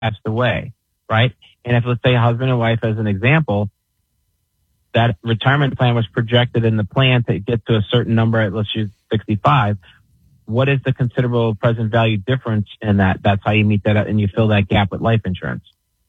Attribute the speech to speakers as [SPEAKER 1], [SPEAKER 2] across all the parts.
[SPEAKER 1] passed away, right? And if, let's say, husband and wife, as an example, that retirement plan was projected in the plan to get to a certain number at, let's use 65, what is the considerable present value difference in that? That's how you meet that and you fill that gap with life insurance.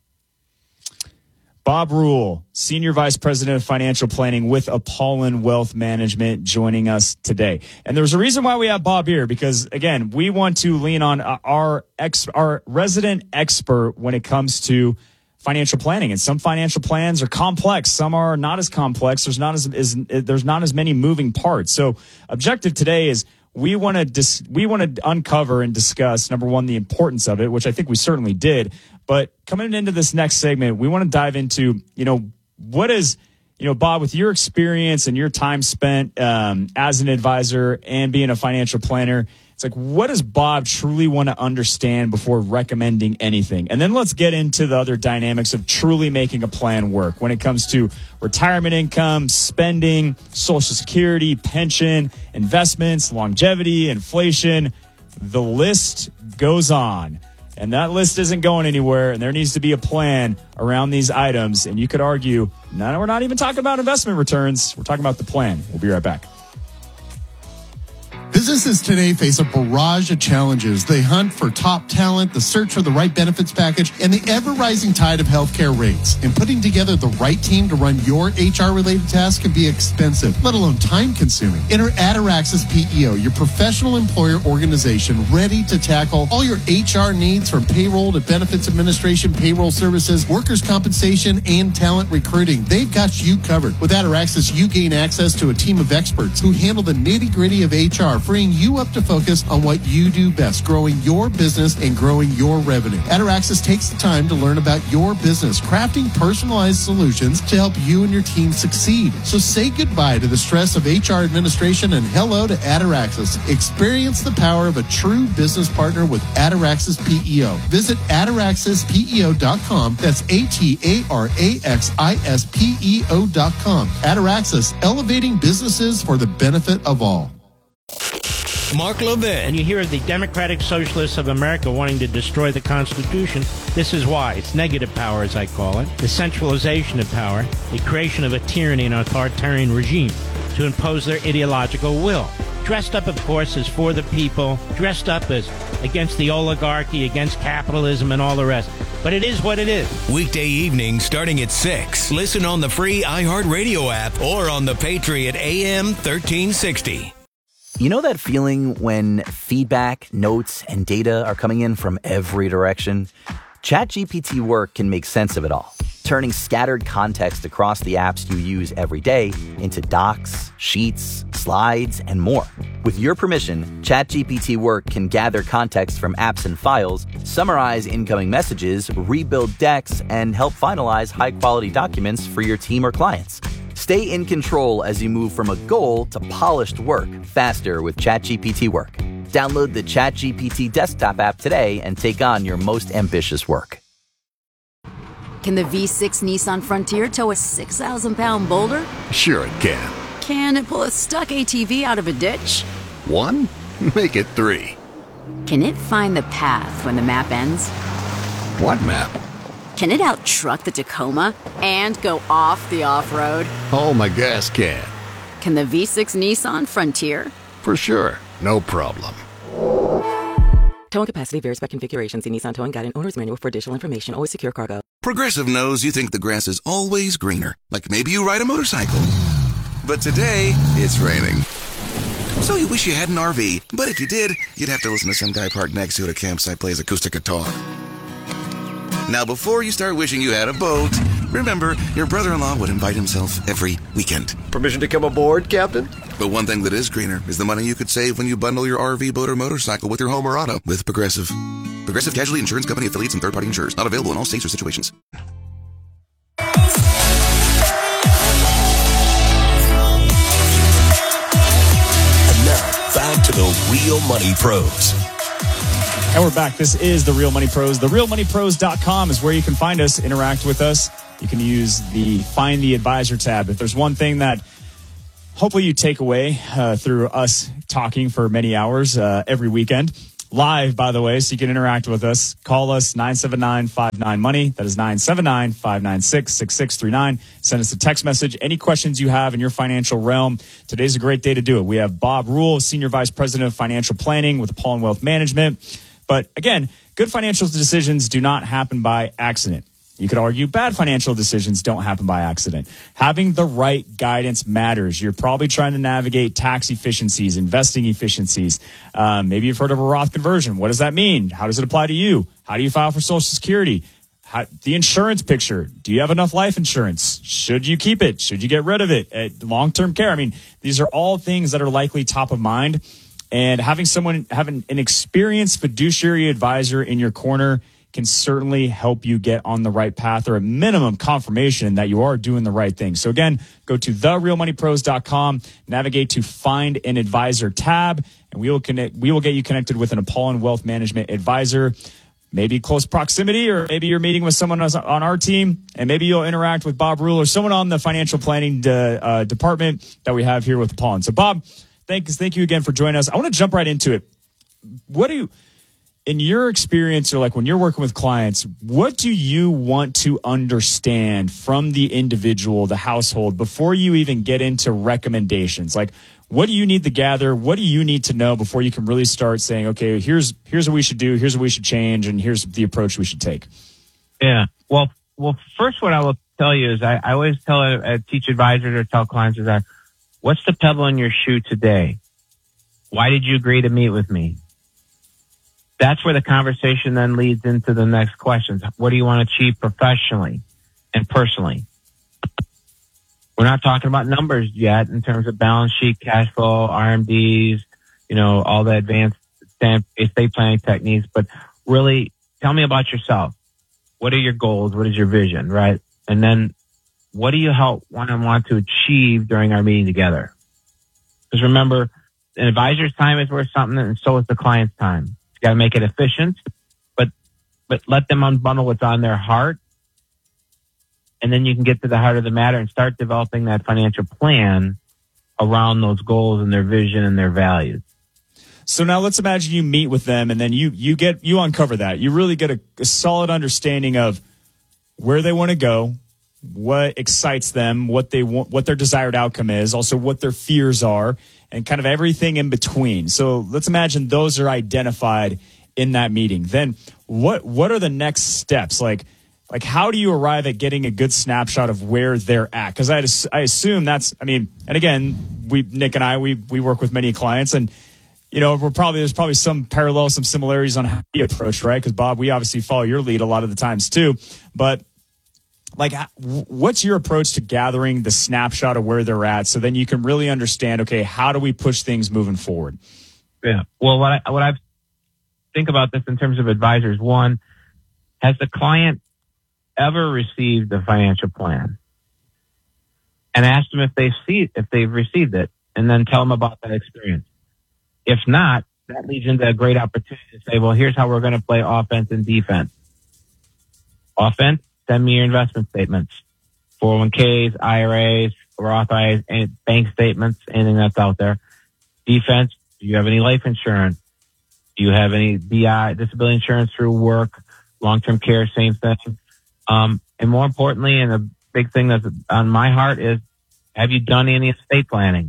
[SPEAKER 2] Bob Rule, Senior Vice President of Financial Planning with Apollon Wealth Management, joining us today. And there's a reason why we have Bob here, because, again, we want to lean on our resident expert when it comes to financial planning. And some financial plans are complex. Some are not as complex. There's not as many moving parts. So objective today is we want to uncover and discuss, number one, the importance of it, which I think we certainly did. But coming into this next segment, we want to dive into, what is, Bob, with your experience and your time spent as an advisor and being a financial planner, it's like, what does Bob truly want to understand before recommending anything? And then let's get into the other dynamics of truly making a plan work when it comes to retirement income, spending, Social Security, pension, investments, longevity, inflation. The list goes on. And that list isn't going anywhere, and there needs to be a plan around these items. And you could argue, no, we're not even talking about investment returns. We're talking about the plan. We'll be right back.
[SPEAKER 3] Businesses today face a barrage of challenges. They hunt for top talent, the search for the right benefits package, and the ever-rising tide of healthcare rates. And putting together the right team to run your HR-related tasks can be expensive, let alone time-consuming. Enter Ataraxis PEO, your professional employer organization ready to tackle all your HR needs, from payroll to benefits administration, payroll services, workers' compensation, and talent recruiting. They've got you covered. With Ataraxis, you gain access to a team of experts who handle the nitty-gritty of HR, freeing you up to focus on what you do best, growing your business and growing your revenue. Ataraxis takes the time to learn about your business, crafting personalized solutions to help you and your team succeed. So say goodbye to the stress of HR administration and hello to Ataraxis. Experience the power of a true business partner with Ataraxis PEO. Visit ataraxispeo.com. That's ATARAXISPEO.com. Ataraxis, elevating businesses for the benefit of all.
[SPEAKER 4] Mark Levin.
[SPEAKER 5] And you hear of the Democratic Socialists of America wanting to destroy the Constitution. This is why. It's negative power, as I call it. The centralization of power. The creation of a tyranny and authoritarian regime to impose their ideological will. Dressed up, of course, as for the people. Dressed up as against the oligarchy, against capitalism, and all the rest. But it is what it is.
[SPEAKER 4] Weekday evenings starting at 6. Listen on the free iHeartRadio app or on the Patriot AM 1360.
[SPEAKER 6] You know that feeling when feedback, notes, and data are coming in from every direction? ChatGPT Work can make sense of it all, turning scattered context across the apps you use every day into docs, sheets, slides, and more. With your permission, ChatGPT Work can gather context from apps and files, summarize incoming messages, rebuild decks, and help finalize high-quality documents for your team or clients. Stay in control as you move from a goal to polished work faster with ChatGPT Work. Download the ChatGPT desktop app today and take on your most ambitious work.
[SPEAKER 7] Can the V6 Nissan Frontier tow a 6,000-pound boulder?
[SPEAKER 8] Sure it can.
[SPEAKER 7] Can it pull a stuck ATV out of a ditch?
[SPEAKER 8] 1? Make it 3.
[SPEAKER 7] Can it find the path when the map ends?
[SPEAKER 8] What map?
[SPEAKER 7] Can it out-truck the Tacoma and go off the off-road?
[SPEAKER 8] Oh, my gas can.
[SPEAKER 7] Can the V6 Nissan Frontier?
[SPEAKER 8] For sure. No problem.
[SPEAKER 9] Towing capacity varies by configuration. See Nissan Towing Guide and Owner's Manual for additional information. Always secure cargo.
[SPEAKER 10] Progressive knows you think the grass is always greener. Like maybe you ride a motorcycle. But today, it's raining. So you wish you had an RV. But if you did, you'd have to listen to some guy parked next to it at a campsite plays acoustic guitar. Now, before you start wishing you had a boat, remember, your brother-in-law would invite himself every weekend.
[SPEAKER 11] Permission to come aboard, Captain?
[SPEAKER 10] But one thing that is greener is the money you could save when you bundle your RV, boat, or motorcycle with your home or auto with Progressive. Progressive Casualty Insurance Company affiliates and third-party insurers. Not available in all states or situations.
[SPEAKER 12] And now, back to the Real Money Pros.
[SPEAKER 2] And we're back. This is The Real Money Pros. TheRealMoneyPros.com is where you can find us, interact with us. You can use the Find the Advisor tab. If there's one thing that hopefully you take away through us talking for many hours every weekend, live, by the way, so you can interact with us. Call us 979-59-MONEY. That is 979-596-6639. Send us a text message. Any questions you have in your financial realm, today's a great day to do it. We have Bob Rule, Senior Vice President of Financial Planning with Apollon Wealth Management. But again, good financial decisions do not happen by accident. You could argue bad financial decisions don't happen by accident. Having the right guidance matters. You're probably trying to navigate tax efficiencies, investing efficiencies. Maybe you've heard of a Roth conversion. What does that mean? How does it apply to you? How do you file for Social Security? The insurance picture. Do you have enough life insurance? Should you keep it? Should you get rid of it? Long-term care. I mean, these are all things that are likely top of mind. And having an experienced fiduciary advisor in your corner can certainly help you get on the right path, or a minimum confirmation that you are doing the right thing. So again, go to therealmoneypros.com, navigate to Find an Advisor tab, and we will get you connected with an Apollon Wealth Management advisor. Maybe close proximity, or maybe you're meeting with someone on our team, and maybe you'll interact with Bob Rule or someone on the financial planning department that we have here with Apollon. So Bob, thank you again for joining us. I want to jump right into it. In your experience, or like when you're working with clients, what do you want to understand from the individual, the household, before you even get into recommendations? Like, what do you need to gather? What do you need to know before you can really start saying, okay, here's what we should do, here's what we should change, and here's the approach we should take?
[SPEAKER 1] Yeah. Well, first, what I will tell you is I always teach advisors or tell clients is that, what's the pebble in your shoe today? Why did you agree to meet with me? That's where the conversation then leads into the next questions. What do you want to achieve professionally and personally? We're not talking about numbers yet in terms of balance sheet, cash flow, RMDs, all the advanced estate planning techniques, but really tell me about yourself. What are your goals? What is your vision, right? And then what do you want to achieve during our meeting together? Because remember, an advisor's time is worth something, and so is the client's time. Got to make it efficient, but let them unbundle what's on their heart, and then you can get to the heart of the matter and start developing that financial plan around those goals and their vision and their values.
[SPEAKER 2] So now let's imagine you meet with them, and then you uncover that. You really get a solid understanding of where they want to go, what excites them, what they want, what their desired outcome is, also what their fears are, and kind of everything in between. So let's imagine those are identified in that meeting. Then what are the next steps? Like how do you arrive at getting a good snapshot of where they're at? Because I assume and again, Nick and I work with many clients, and there's probably some parallels, some similarities on how you approach, right? Because Bob, we obviously follow your lead a lot of the times too, but what's your approach to gathering the snapshot of where they're at, so then you can really understand, okay, how do we push things moving forward?
[SPEAKER 1] Yeah. Well, what I think about this in terms of advisors, one, has the client ever received a financial plan? And ask them if they've received it, and then tell them about that experience. If not, that leads into a great opportunity to say, well, here's how we're going to play offense and defense. Offense, send me your investment statements, 401ks, IRAs, Roth IRAs, bank statements, anything that's out there. Defense, do you have any life insurance? Do you have any DI, disability insurance through work, long-term care, same thing? And more importantly, and the big thing that's on my heart is, have you done any estate planning?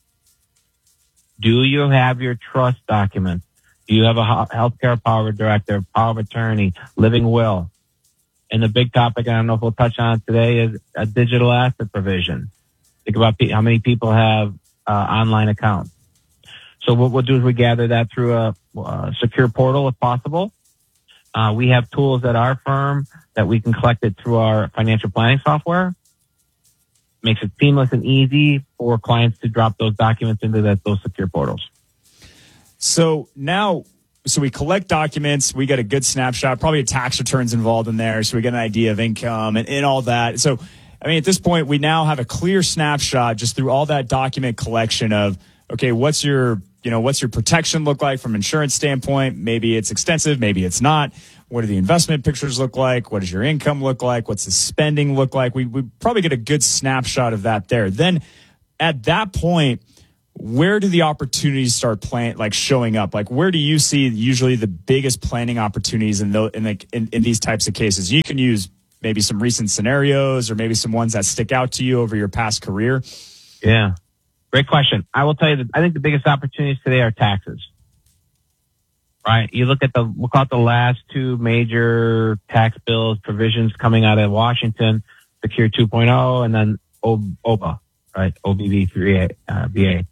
[SPEAKER 1] Do you have your trust documents? Do you have a healthcare power of director, power of attorney, living will? And the big topic, I don't know if we'll touch on it today, is a digital asset provision. Think about how many people have online accounts. So what we'll do is we gather that through a secure portal if possible. We have tools at our firm that we can collect it through our financial planning software. Makes it seamless and easy for clients to drop those documents into those secure portals. So we collect documents, we get a good snapshot, probably a tax returns involved in there, so we get an idea of income and all that. So, at this point, we now have a clear snapshot just through all that document collection of, okay, what's your protection look like from an insurance standpoint? Maybe it's extensive, maybe it's not. What do the investment pictures look like? What does your income look like? What's the spending look like? We probably get a good snapshot of that there. Then at that point,
[SPEAKER 2] where do the opportunities start showing up? Like, where do you see usually the biggest planning opportunities in these types of cases? You can use maybe some recent scenarios or maybe some ones that stick out to you over your past career.
[SPEAKER 1] Yeah. Great question. I will tell you that I think the biggest opportunities today are taxes. Right? You look at we'll call it the last two major tax bills provisions coming out of Washington, Secure 2.0 and then OBA, right? OBB3A.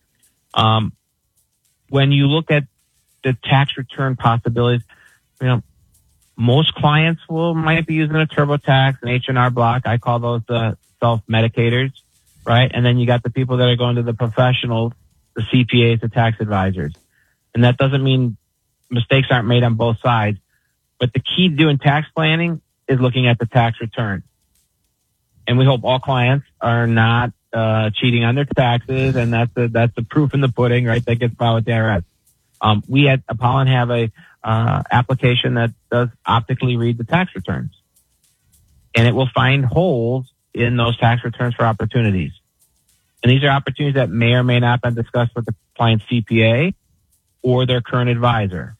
[SPEAKER 1] When you look at the tax return possibilities, most clients might be using a TurboTax, an H&R Block. I call those self-medicators, right? And then you got the people that are going to the professionals, the CPAs, the tax advisors. And that doesn't mean mistakes aren't made on both sides. But the key to doing tax planning is looking at the tax return. And we hope all clients are not cheating on their taxes, and that's the proof in the pudding, right? That gets filed with the IRS. We at Apollon have a application that does optically read the tax returns, and it will find holes in those tax returns for opportunities. And these are opportunities that may or may not have been discussed with the client's CPA or their current advisor.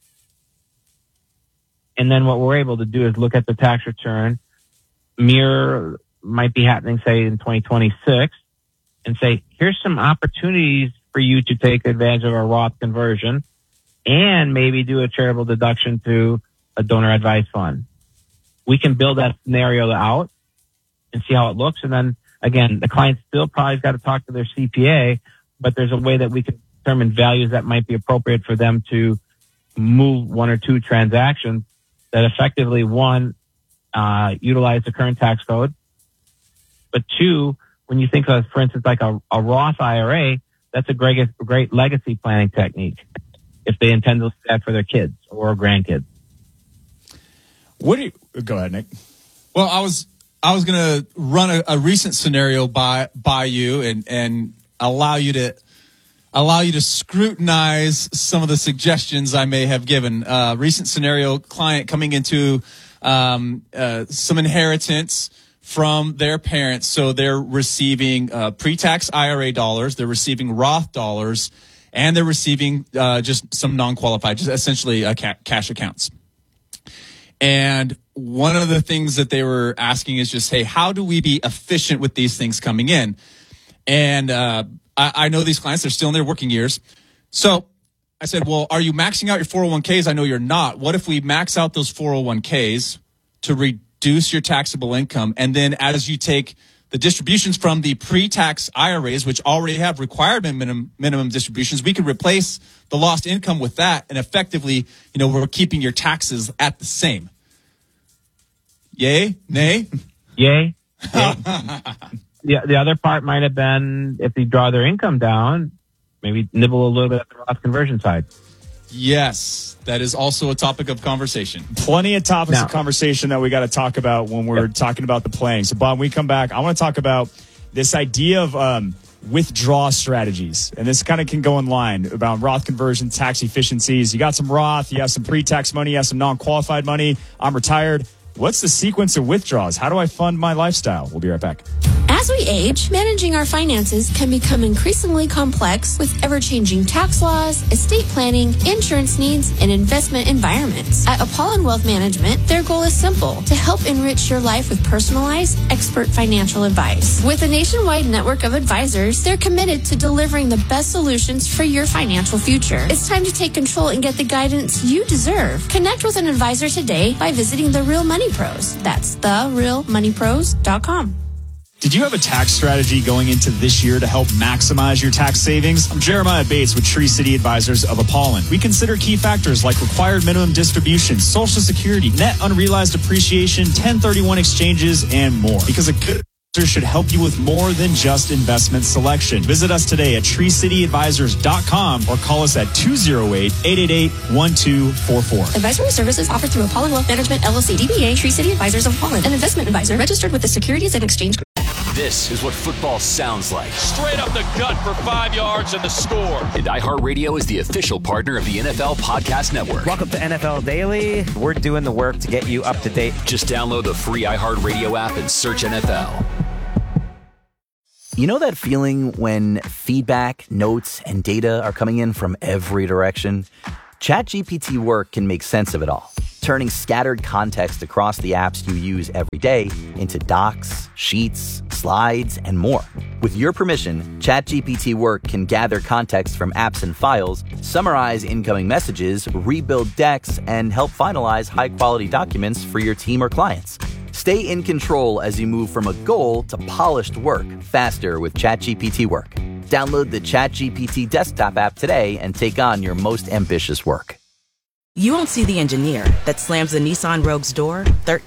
[SPEAKER 1] And then what we're able to do is look at the tax return, mirror might be happening, say, in 2026, and say, here's some opportunities for you to take advantage of a Roth conversion and maybe do a charitable deduction to a donor advised fund. We can build that scenario out and see how it looks. And then, again, the client still probably got to talk to their CPA, but there's a way that we can determine values that might be appropriate for them to move one or two transactions that effectively, one, utilize the current tax code, but two, when you think of, for instance, like a Roth IRA, that's a great legacy planning technique if they intend to do that for their kids or grandkids.
[SPEAKER 2] Go ahead, Nick.
[SPEAKER 13] Well, I was going to run a recent scenario by you and allow you to scrutinize some of the suggestions I may have given. Recent scenario: client coming into some inheritance from their parents. So they're receiving pre-tax IRA dollars, they're receiving Roth dollars, and they're receiving just some non-qualified, just essentially cash accounts. And one of the things that they were asking is just, hey, how do we be efficient with these things coming in? And I know these clients, they're still in their working years. So I said, well, are you maxing out your 401ks? I know you're not. What if we max out those 401ks to reduce your taxable income? And then as you take the distributions from the pre-tax IRAs, which already have required minimum distributions, we can replace the lost income with that. And effectively, we're keeping your taxes at the same. Yay? Nay?
[SPEAKER 1] Yay. The other part might have been if they draw their income down, maybe nibble a little bit at the Roth conversion side.
[SPEAKER 13] Yes, that is also a topic of conversation.
[SPEAKER 2] Plenty of topics of conversation that we got to talk about when we're talking about the planning. So, Bob, when we come back, I want to talk about this idea of withdraw strategies. And this kind of can go in line about Roth conversion, tax efficiencies. You got some Roth, you have some pre-tax money, you have some non-qualified money. I'm retired. What's the sequence of withdrawals? How do I fund my lifestyle? We'll be right back.
[SPEAKER 14] As we age, managing our finances can become increasingly complex with ever-changing tax laws, estate planning, insurance needs, and investment environments. At Apollon Wealth Management, their goal is simple: to help enrich your life with personalized, expert financial advice. With a nationwide network of advisors, they're committed to delivering the best solutions for your financial future. It's time to take control and get the guidance you deserve. Connect with an advisor today by visiting The Real Money Pros. That's therealmoneypros.com.
[SPEAKER 2] Did you have a tax strategy going into this year to help maximize your tax savings? I'm Jeremiah Bates with Tree City Advisors of Apollon. We consider key factors like required minimum distributions, Social Security, net unrealized appreciation, 1031 exchanges, and more. Because a good advisor should help you with more than just investment selection. Visit us today at treecityadvisors.com or call us at 208-888-1244.
[SPEAKER 14] Advisory services offered through Apollon Wealth Management, LLC, DBA, Tree City Advisors of Apollon, an investment advisor registered with the Securities and Exchange Group.
[SPEAKER 12] This is what football sounds like.
[SPEAKER 15] Straight up the gut for 5 yards and the score.
[SPEAKER 12] And iHeartRadio is the official partner of the NFL Podcast Network.
[SPEAKER 16] Welcome to NFL Daily. We're doing the work to get you up to date.
[SPEAKER 12] Just download the free iHeartRadio app and search NFL.
[SPEAKER 6] You know that feeling when feedback, notes, and data are coming in from every direction? ChatGPT Work can make sense of it all, turning scattered context across the apps you use every day into docs, sheets, slides, and more. With your permission, ChatGPT Work can gather context from apps and files, summarize incoming messages, rebuild decks, and help finalize high-quality documents for your team or clients. Stay in control as you move from a goal to polished work faster with ChatGPT Work. Download the ChatGPT desktop app today and take on your most ambitious work.
[SPEAKER 9] You won't see the engineer that slams the Nissan Rogue's door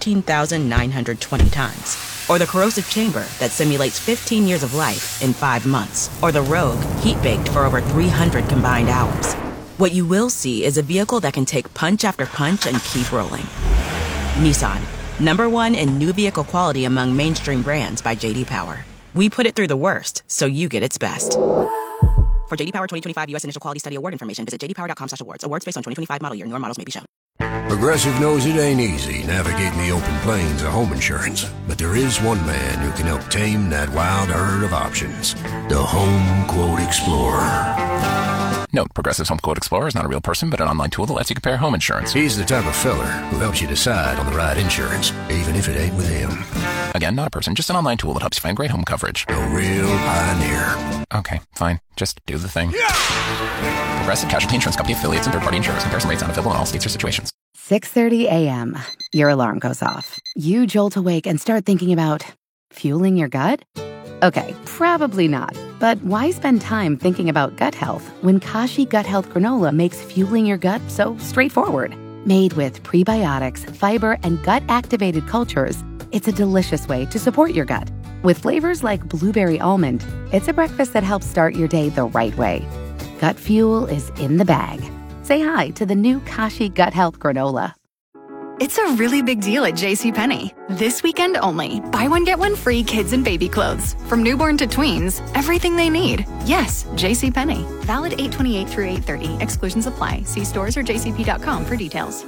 [SPEAKER 9] 13,920 times. Or the corrosive chamber that simulates 15 years of life in 5 months. Or the Rogue heat-baked for over 300 combined hours. What you will see is a vehicle that can take punch after punch and keep rolling. Nissan, #1 in new vehicle quality among mainstream brands by J.D. Power. We put it through the worst, so you get its best. For J.D. Power 2025 U.S. Initial Quality Study Award information, visit jdpower.com/awards. Awards based on 2025 model year. Newer models may be shown.
[SPEAKER 8] Progressive knows it ain't easy navigating the open plains of home insurance, but there is one man who can help tame that wild herd of options. The Home Quote Explorer.
[SPEAKER 17] Note, Progressive's Home Quote Explorer is not a real person, but an online tool that lets you compare home insurance.
[SPEAKER 8] He's the type of feller who helps you decide on the right insurance, even if it ain't with him.
[SPEAKER 17] Again, not a person, just an online tool that helps you find great home coverage.
[SPEAKER 8] A real pioneer.
[SPEAKER 17] Okay, fine. Just do the thing. Progressive Casualty Insurance Company affiliates and third-party insurers. Comparison rates not available in all states or situations.
[SPEAKER 18] 6:30 a.m. Your alarm goes off. You jolt awake and start thinking about fueling your gut? Okay, probably not. But why spend time thinking about gut health when Kashi Gut Health Granola makes fueling your gut so straightforward? Made with prebiotics, fiber, and gut-activated cultures, it's a delicious way to support your gut. With flavors like blueberry almond, it's a breakfast that helps start your day the right way. Gut fuel is in the bag. Say hi to the new Kashi Gut Health Granola.
[SPEAKER 19] It's a really big deal at JCPenney. This weekend only. Buy one, get one free kids and baby clothes. From newborn to tweens, everything they need. Yes, JCPenney. Valid 8/28 through 8/30. Exclusions apply. See stores or jcp.com for details.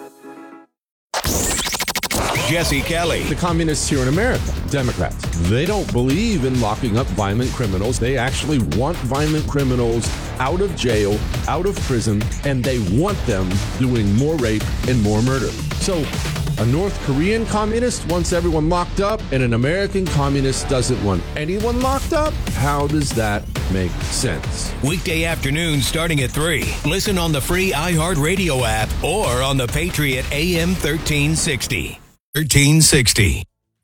[SPEAKER 4] Jesse Kelly.
[SPEAKER 20] The communists here in America, Democrats, they don't believe in locking up violent criminals. They actually want violent criminals out of jail, out of prison, and they want them doing more rape and more murder. So a North Korean communist wants everyone locked up, and an American communist doesn't want anyone locked up? How does that make sense?
[SPEAKER 4] Weekday afternoons starting at 3. Listen on the free iHeartRadio app or on the Patriot AM 1360. 1360.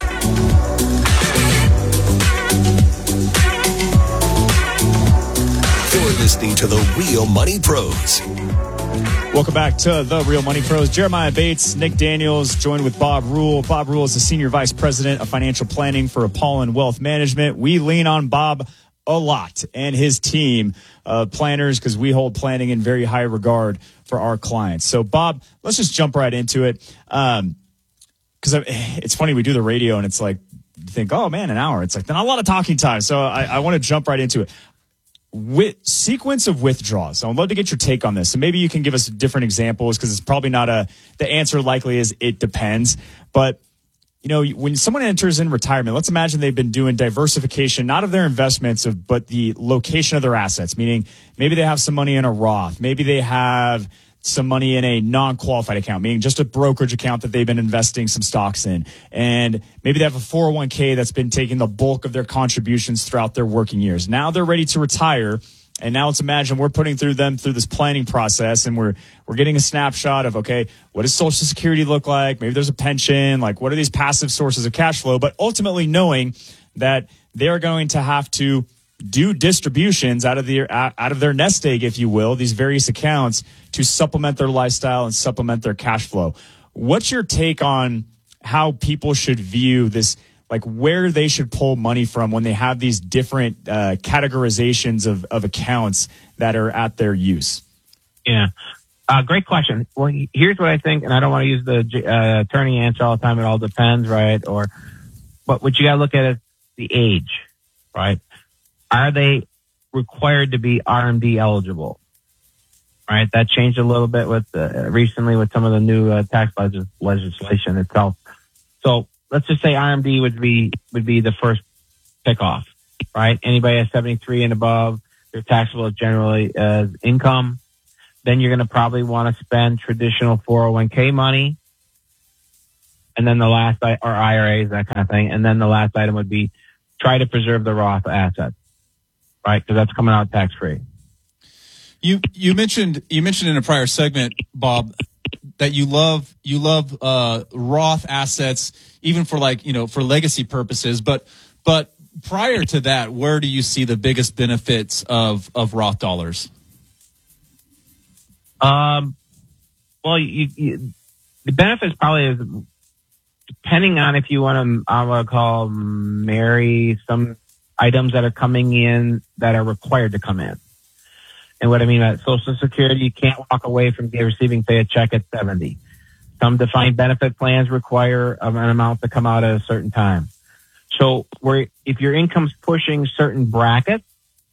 [SPEAKER 21] You're listening to The Real Money Pros.
[SPEAKER 2] Welcome back to The Real Money Pros. Jeremiah Bates, Nick Daniels, joined with Bob Rule. Bob Rule is the Senior Vice President of Financial Planning for Apollon Wealth Management. We lean on Bob a lot and his team of planners because we hold planning in very high regard for our clients. So, Bob, let's just jump right into it. Because it's funny, we do the radio and it's like, you think, oh man, an hour. It's like, not a lot of talking time. So I want to jump right into it. With sequence of withdrawals. So I'd love to get your take on this. So maybe you can give us different examples because it's probably not the answer likely is it depends. But, you know, when someone enters in retirement, let's imagine they've been doing diversification, not of their investments, but the location of their assets, meaning maybe they have some money in a Roth. Maybe they have some money in a non-qualified account, meaning just a brokerage account that they've been investing some stocks in. And maybe they have a 401k that's been taking the bulk of their contributions throughout their working years. Now they're ready to retire. And now let's imagine we're putting them through this planning process and we're getting a snapshot of, okay, what does Social Security look like? Maybe there's a pension. Like, what are these passive sources of cash flow? But ultimately knowing that they're going to have to do distributions out of their nest egg, if you will, these various accounts to supplement their lifestyle and supplement their cash flow. What's your take on how people should view this, like where they should pull money from when they have these different categorizations of accounts that are at their use?
[SPEAKER 1] Yeah. Great question. Well, here's what I think, and I don't want to use the attorney answer all the time. It all depends, right? But what you got to look at is the age, right? Are they required to be RMD eligible? Right, that changed a little bit with recently with some of the new tax legislation itself. So let's just say RMD would be the first pick off. right? Anybody at 73 and above, they're taxable generally as income. Then you're going to probably want to spend traditional 401k money. And then the last, or IRAs, that kind of thing. And then the last item would be try to preserve the Roth assets, right? Because that's coming out tax free.
[SPEAKER 13] You mentioned in a prior segment, Bob, that you love Roth assets, even for for legacy purposes. But prior to that, where do you see the biggest benefits of Roth dollars?
[SPEAKER 1] Well, the benefits probably is depending on if you want to, I would call marry some items that are coming in that are required to come in. And what I mean by Social Security, you can't walk away from receiving, say, a check at 70. Some defined benefit plans require an amount to come out at a certain time. So if your income's pushing certain brackets,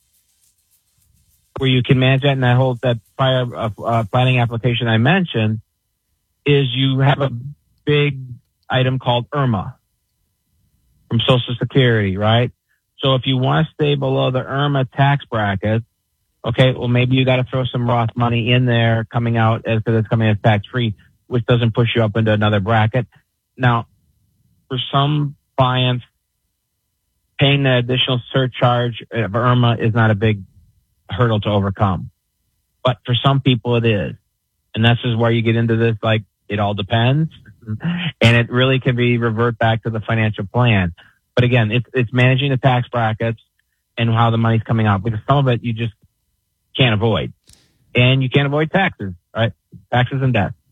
[SPEAKER 1] where you can manage that, and that prior planning application I mentioned, is you have a big item called IRMA from Social Security, right? So if you want to stay below the IRMA tax bracket, okay, well, maybe you got to throw some Roth money in there coming out because it's coming as tax free, which doesn't push you up into another bracket. Now, for some clients, paying the additional surcharge of IRMA is not a big hurdle to overcome. But for some people it is. And that's just where you get into this, like, it all depends. And it really can be revert back to the financial plan. But again, it's managing the tax brackets and how the money's coming out, because some of it you just can't avoid. And you can't avoid taxes, right? Taxes and death.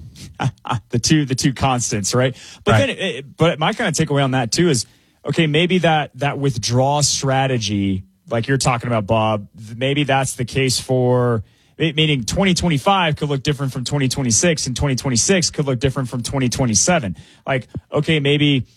[SPEAKER 2] the two constants, right? But
[SPEAKER 1] right.
[SPEAKER 2] Then, but my kind of takeaway on that too is, okay, maybe that withdrawal strategy, like you're talking about, Bob, maybe that's the case for, meaning 2025 could look different from 2026, and 2026 could look different from 2027. Like, okay, maybe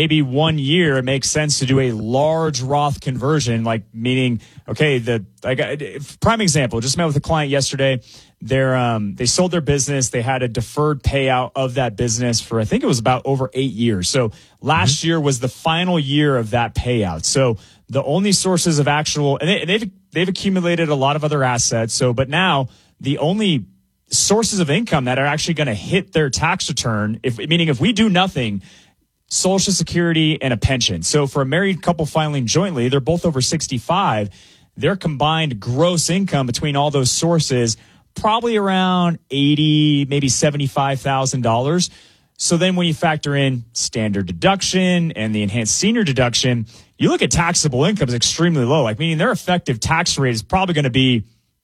[SPEAKER 2] 1 year it makes sense to do a large Roth conversion, like meaning, okay, prime example, just met with a client yesterday. They sold their business. They had a deferred payout of that business for, I think it was about over 8 years. So last year was the final year of that payout. So the only sources of actual, and they've accumulated a lot of other assets. So, but now the only sources of income that are actually going to hit their tax return, meaning if we do nothing, Social Security and a pension. So for a married couple filing jointly, they're both over 65. Their combined gross income between all those sources, probably around $80,000, maybe $75,000. So then when you factor in standard deduction and the enhanced senior deduction, you look at taxable income is extremely low. Like, meaning their effective tax rate is probably going to be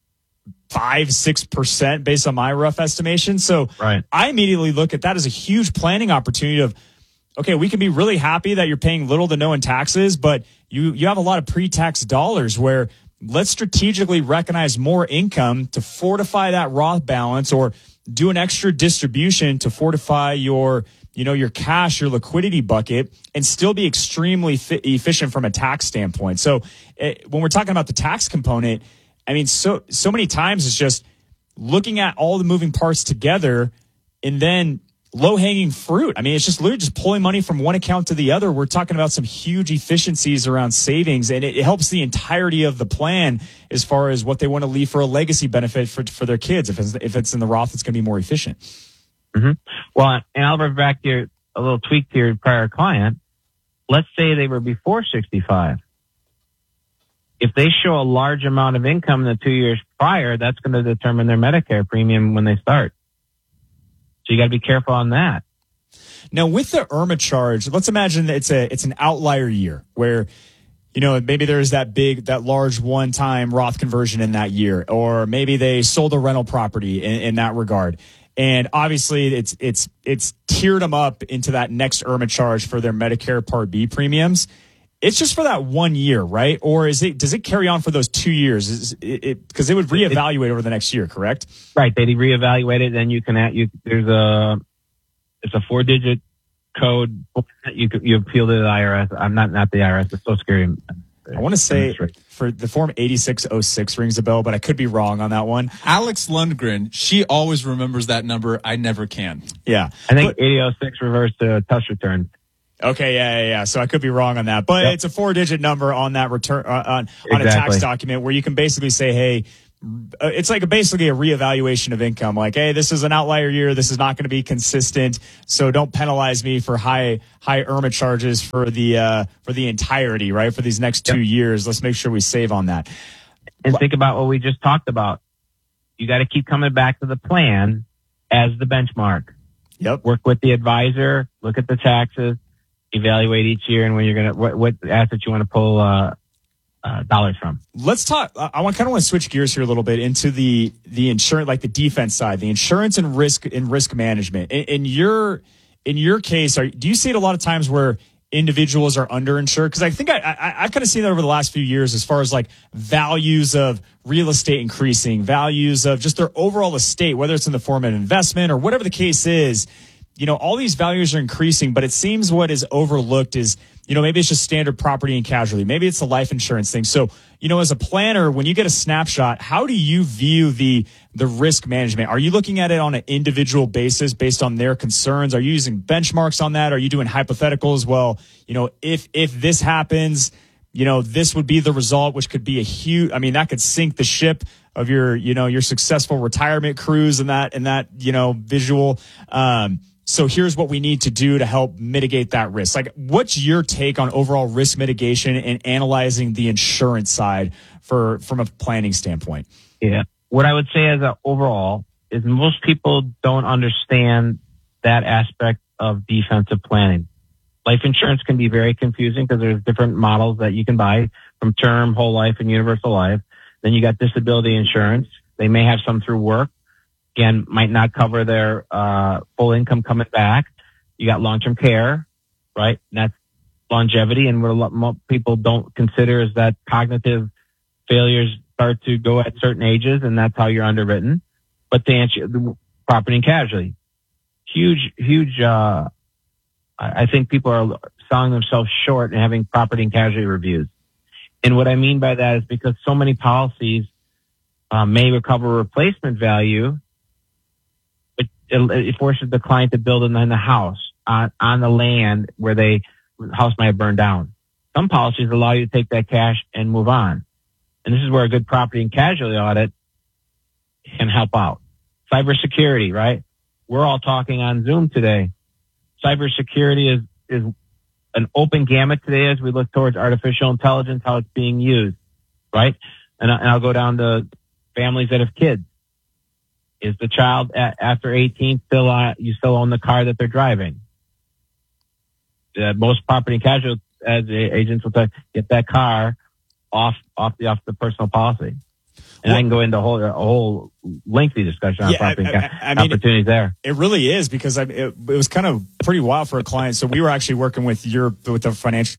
[SPEAKER 2] 5-6% based on my rough estimation. So
[SPEAKER 1] right.
[SPEAKER 2] I immediately look at that as a huge planning opportunity of, okay, we can be really happy that you're paying little to no in taxes, but you have a lot of pre-tax dollars where let's strategically recognize more income to fortify that Roth balance, or do an extra distribution to fortify your cash, your liquidity bucket, and still be extremely efficient from a tax standpoint. So when we're talking about the tax component, I mean, so many times it's just looking at all the moving parts together and then low-hanging fruit. I mean, it's just literally just pulling money from one account to the other. We're talking about some huge efficiencies around savings, and it helps the entirety of the plan as far as what they want to leave for a legacy benefit for their kids. If it's in the Roth, it's going to be more efficient.
[SPEAKER 1] Mm-hmm. Well, and I'll revert back to a little tweak to your prior client. Let's say they were before 65. If they show a large amount of income in the 2 years prior, that's going to determine their Medicare premium when they start. So you got to be careful on that.
[SPEAKER 2] Now, with the IRMA charge, let's imagine that it's an outlier year where, maybe there's that large one-time Roth conversion in that year, or maybe they sold a rental property in that regard. And obviously it's tiered them up into that next IRMA charge for their Medicare Part B premiums. It's just for that 1 year, right? Or does it carry on for those 2 years? Because they would reevaluate over the next year, correct?
[SPEAKER 1] Right. They reevaluate it. Then it's a 4-digit code. You appeal to the IRS. I'm not the IRS, the Social Security.
[SPEAKER 2] I want to say for the form 8606 rings a bell, but I could be wrong on that one.
[SPEAKER 13] Alex Lundgren, she always remembers that number. I never can.
[SPEAKER 2] Yeah.
[SPEAKER 1] I think 8006 reverts to touch return.
[SPEAKER 2] Okay, yeah. So I could be wrong on that, but it's a 4-digit number on that return on a tax document where you can basically say, hey, it's like basically a reevaluation of income. Like, hey, this is an outlier year. This is not going to be consistent. So don't penalize me for high IRMA charges for the entirety, right? For these next 2 years. Let's make sure we save on that.
[SPEAKER 1] And think about what we just talked about. You got to keep coming back to the plan as the benchmark.
[SPEAKER 2] Yep.
[SPEAKER 1] Work with the advisor, look at the taxes, evaluate each year and when you're going to, what assets you want to pull, dollars from.
[SPEAKER 2] Let's talk. I want to switch gears here a little bit into the insurance, like the defense side, the insurance and risk management. In your case, do you see it a lot of times where individuals are underinsured? Because I think I've kind of seen that over the last few years as far as like values of real estate increasing, values of just their overall estate, whether it's in the form of investment or whatever the case is. You know, all these values are increasing, but it seems what is overlooked is, you know, maybe it's just standard property and casualty. Maybe it's the life insurance thing. So, you know, as a planner, when you get a snapshot, how do you view the risk management? Are you looking at it on an individual basis based on their concerns? Are you using benchmarks on that? Are you doing hypotheticals? Well, you know, if this happens, you know, this would be the result, which could be a huge, I mean, that could sink the ship of your, you know, your successful retirement cruise and that, you know, visual. So here's what we need to do to help mitigate that risk. Like, what's your take on overall risk mitigation and analyzing the insurance side from a planning standpoint?
[SPEAKER 1] Yeah. What I would say as a overall is most people don't understand that aspect of defensive planning. Life insurance can be very confusing because there's different models that you can buy from term, whole life, and universal life. Then you got disability insurance. They may have some through work. Again, might not cover their full income coming back. You got long-term care, right? And that's longevity. And what most people don't consider is that cognitive failures start to go at certain ages, and that's how you're underwritten. But to answer the property and casualty, huge. I think people are selling themselves short and having property and casualty reviews. And what I mean by that is because so many policies may recover replacement value, it forces the client to build in the house on the land where the house might have burned down. Some policies allow you to take that cash and move on. And this is where a good property and casualty audit can help out. Cybersecurity, right? We're all talking on Zoom today. Cybersecurity is an open gamut today as we look towards artificial intelligence, how it's being used, right? And I'll go down to families that have kids. Is the child after 18 you still own the car that they're driving? Most property and casualty agents will get that car off the personal policy. And I can go into a whole lengthy discussion on property and opportunities there.
[SPEAKER 2] It really is because it was kind of pretty wild for a client. So we were actually working with the financial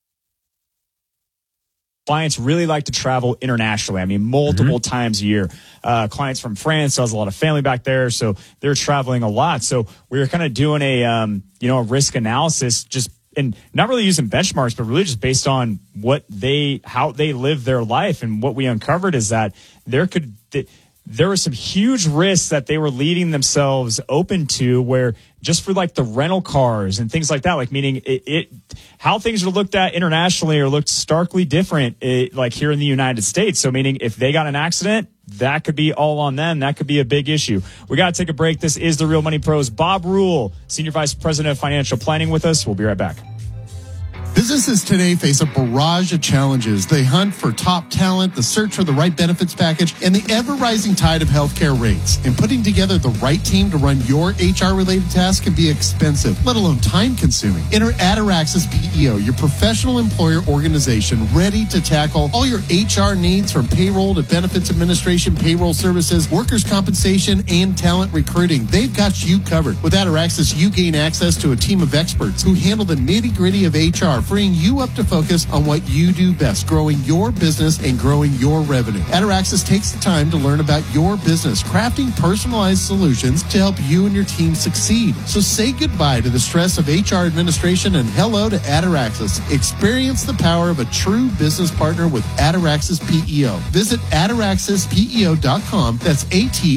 [SPEAKER 2] clients really like to travel internationally. I mean, multiple times a year. Clients from France, so has a lot of family back there, so they're traveling a lot. So we were kind of doing a risk analysis, just and not really using benchmarks, but really just based on how they live their life. And what we uncovered is that there were some huge risks that they were leaving themselves open to, where just for like the rental cars and things like that, like meaning how things are looked at internationally are looked starkly different, like here in the United States. So meaning if they got an accident, that could be all on them. That could be a big issue. We got to take a break. This is the Real Money Pros. Bob Rule, Senior Vice President of Financial Planning with us. We'll be right back.
[SPEAKER 3] Businesses today face a barrage of challenges. They hunt for top talent, the search for the right benefits package, and the ever-rising tide of healthcare rates. And putting together the right team to run your HR-related tasks can be expensive, let alone time-consuming. Enter Ataraxis PEO, your professional employer organization ready to tackle all your HR needs from payroll to benefits administration, payroll services, workers' compensation, and talent recruiting. They've got you covered. With Ataraxis, you gain access to a team of experts who handle the nitty-gritty of HR freeing you up to focus on what you do best, growing your business and growing your revenue. Ataraxis takes the time to learn about your business, crafting personalized solutions to help you and your team succeed. So say goodbye to the stress of HR administration and hello to Ataraxis. Experience the power of a true business partner with Ataraxis PEO. Visit ataraxispeo.com. That's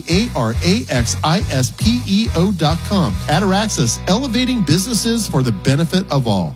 [SPEAKER 3] ATARAXISPEO.com. Ataraxis, elevating businesses for the benefit of all.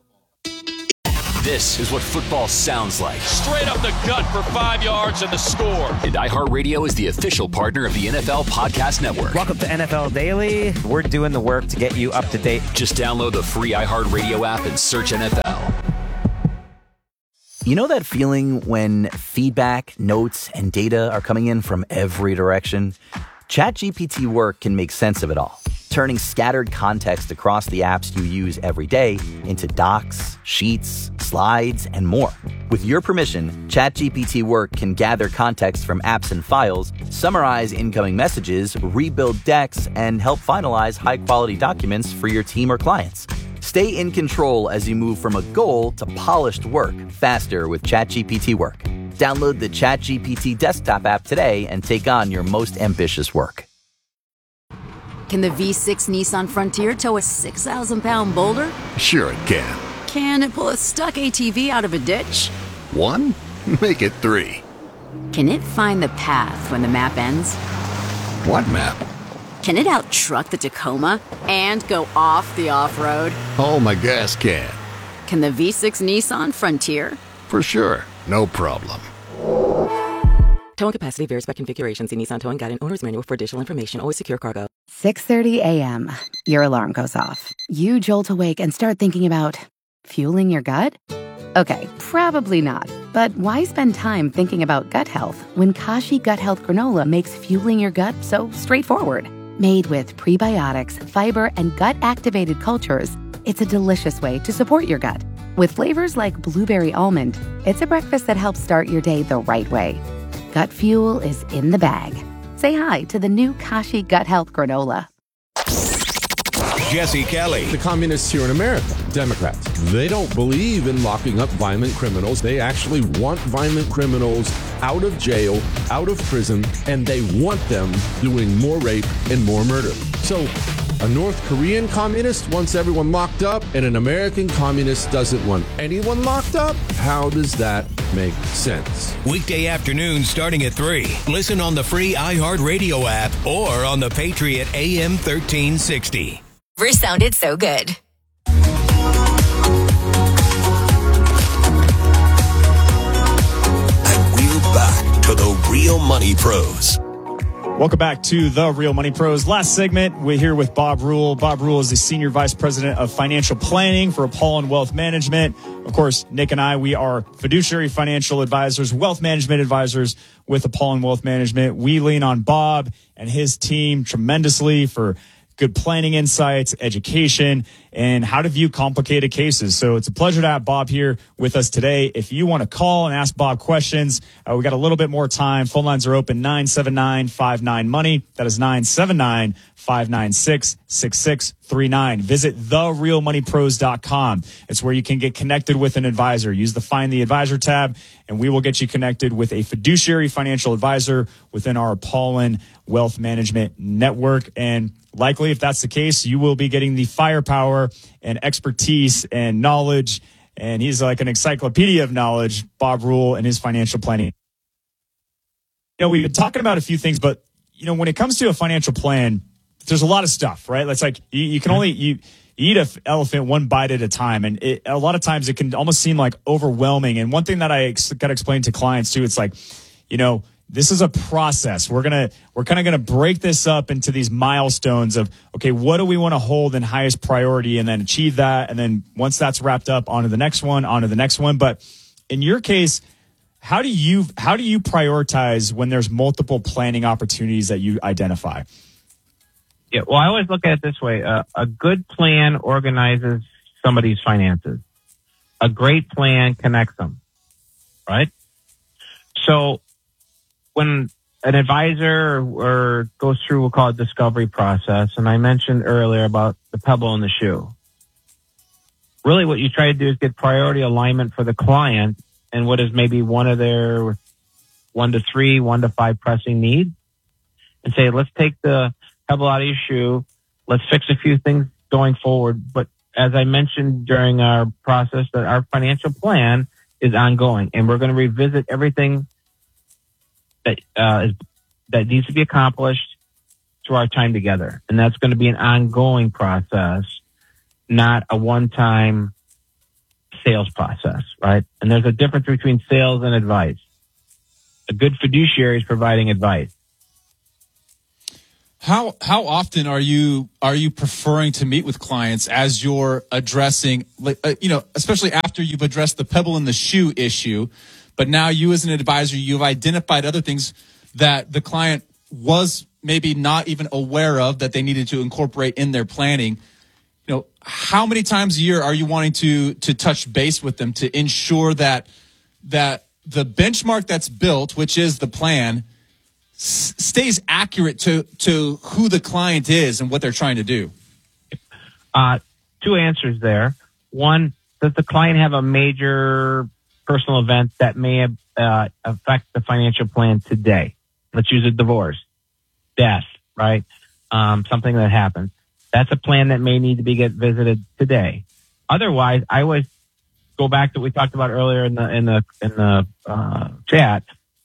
[SPEAKER 12] This is what football sounds like.
[SPEAKER 15] Straight up the gut for 5 yards and the score.
[SPEAKER 12] And iHeartRadio is the official partner of the NFL Podcast Network.
[SPEAKER 16] Welcome to NFL Daily. We're doing the work to get you up to date.
[SPEAKER 12] Just download the free iHeartRadio app and search NFL.
[SPEAKER 6] You know that feeling when feedback, notes, and data are coming in from every direction? ChatGPT Work can make sense of it all, turning scattered context across the apps you use every day into docs, sheets, slides, and more. With your permission, ChatGPT Work can gather context from apps and files, summarize incoming messages, rebuild decks, and help finalize high-quality documents for your team or clients. Stay in control as you move from a goal to polished work faster with ChatGPT Work. Download the ChatGPT desktop app today and take on your most ambitious work.
[SPEAKER 7] Can the V6 Nissan Frontier tow a 6,000-pound boulder?
[SPEAKER 8] Sure it can.
[SPEAKER 7] Can it pull a stuck ATV out of a ditch?
[SPEAKER 8] 1? Make it 3.
[SPEAKER 7] Can it find the path when the map ends?
[SPEAKER 8] What map?
[SPEAKER 7] Can it out-truck the Tacoma and go off the off-road?
[SPEAKER 8] Oh, my gas can.
[SPEAKER 7] Can the V6 Nissan Frontier?
[SPEAKER 8] For sure. No problem.
[SPEAKER 9] Towing capacity varies by configuration. See Nissan Towing Guide and Owner's Manual for additional information. Always secure cargo.
[SPEAKER 18] 6:30 a.m. Your alarm goes off. You jolt awake and start thinking about fueling your gut? Okay, probably not. But why spend time thinking about gut health when Kashi Gut Health Granola makes fueling your gut so straightforward? Made with prebiotics, fiber, and gut-activated cultures, it's a delicious way to support your gut. With flavors like blueberry almond, it's a breakfast that helps start your day the right way. Gut fuel is in the bag. Say hi to the new Kashi Gut Health Granola.
[SPEAKER 4] Jesse Kelly.
[SPEAKER 20] The communists here in America, Democrats, they don't believe in locking up violent criminals. They actually want violent criminals out of jail, out of prison, and they want them doing more rape and more murder. So a North Korean communist wants everyone locked up, and an American communist doesn't want anyone locked up? How does that make sense?
[SPEAKER 4] Weekday afternoons starting at 3. Listen on the free iHeartRadio app or on the Patriot AM 1360.
[SPEAKER 5] Never sounded so good.
[SPEAKER 21] And we're back to the Real Money Pros.
[SPEAKER 2] Welcome back to the Real Money Pros. Last segment, we're here with Bob Rule. Bob Rule is the Senior Vice President of Financial Planning for Apollon Wealth Management. Of course, Nick and I, we are fiduciary financial advisors, wealth management advisors with Apollon Wealth Management. We lean on Bob and his team tremendously for good planning insights, education, and how to view complicated cases. So it's a pleasure to have Bob here with us today. If you want to call and ask Bob questions, we got a little bit more time. Phone lines are open, 979-59-MONEY. That is 979-596-6639. Visit therealmoneypros.com. It's where you can get connected with an advisor. Use the Find the Advisor tab, and we will get you connected with a fiduciary financial advisor within our Apollon Wealth Management Network. And likely, if that's the case, you will be getting the firepower and expertise and knowledge. And he's like an encyclopedia of knowledge, Bob Rule, and his financial planning. You know, we've been talking about a few things, but, you know, when it comes to a financial plan, there's a lot of stuff, right? It's like you can only you eat an elephant one bite at a time. And a lot of times it can almost seem like overwhelming. And one thing that I got to explain to clients too, it's like, you know, this is a process. We're kind of going to break this up into these milestones of, okay, what do we want to hold in highest priority and then achieve that? And then once that's wrapped up, on to the next one. But in your case, how do you prioritize when there's multiple planning opportunities that you identify?
[SPEAKER 1] Yeah, well, I always look at it this way. A good plan organizes somebody's finances. A great plan connects them, right? So when an advisor or goes through, we'll call it discovery process, and I mentioned earlier about the pebble in the shoe. really what you try to do is get priority alignment for the client and what is maybe one of their 1 to 3, 1 to 5 pressing needs, and say, let's take the pebble out of your shoe. Let's fix a few things going forward. But as I mentioned during our process, that our financial plan is ongoing, and we're going to revisit everything that that needs to be accomplished through our time together. And that's going to be an ongoing process, not a one-time sales process, right? And there's a difference between sales and advice. A good fiduciary is providing advice.
[SPEAKER 13] How often are you preferring to meet with clients as you're addressing, especially after you've addressed the pebble in the shoe issue, but now you as an advisor, you've identified other things that the client was maybe not even aware of that they needed to incorporate in their planning. How many times a year are you wanting to touch base with them to ensure that the benchmark that's built, which is the plan, stays accurate to who the client is and what they're trying to do?
[SPEAKER 1] 2 answers there. One, does the client have a major personal event that may affect the financial plan today? Let's use a divorce, death, right? Something that happens. That's a plan that may need to get visited today. Otherwise, I always go back to what we talked about earlier in the chat,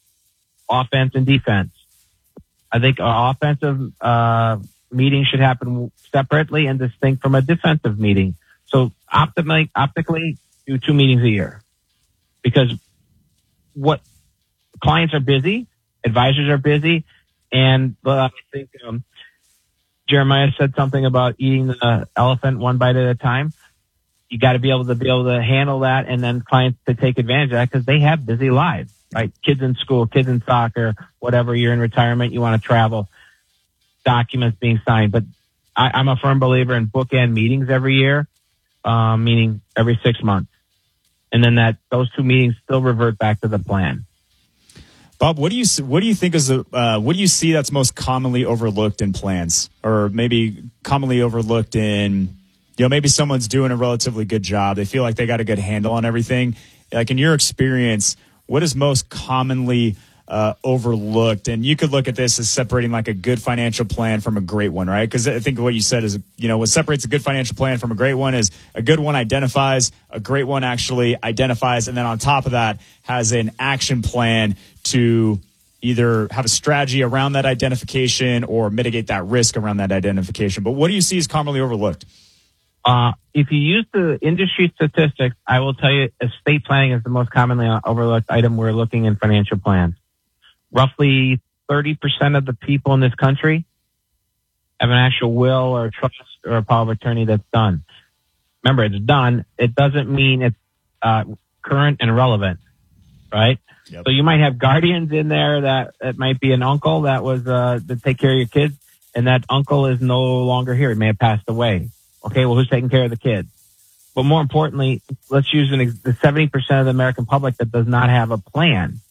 [SPEAKER 1] offense and defense. I think our offensive meeting should happen separately and distinct from a defensive meeting. So optically, do 2 meetings a year, because what clients are busy, advisors are busy, and I think Jeremiah said something about eating the elephant one bite at a time. You got to be able to handle that, and then clients to take advantage of that because they have busy lives, right? Kids in school, kids in soccer, whatever. You're in retirement, you want to travel, documents being signed. But I'm a firm believer in bookend meetings every year, meaning every 6 months, and then those 2 meetings still revert back to the plan.
[SPEAKER 2] Bob, what do you think is what do you see that's most commonly overlooked in plans, or maybe commonly overlooked in, maybe someone's doing a relatively good job. They feel like they got a good handle on everything. Like in your experience, what is most commonly overlooked? And you could look at this as separating like a good financial plan from a great one, right? Because I think what you said is, what separates a good financial plan from a great one is a good one identifies, a great one actually identifies, and then on top of that has an action plan to either have a strategy around that identification or mitigate that risk around that identification. But what do you see as commonly overlooked?
[SPEAKER 1] If you use the industry statistics, I will tell you estate planning is the most commonly overlooked item we're looking in financial plans. Roughly 30% of the people in this country have an actual will or a trust or a power of attorney that's done. Remember, it's done. It doesn't mean it's current and relevant, right? Yep. So you might have guardians in there that it might be an uncle that was to take care of your kids, and that uncle is no longer here. He may have passed away. Okay, well, who's taking care of the kids? But more importantly, let's use the 70% of the American public that does not have a plan.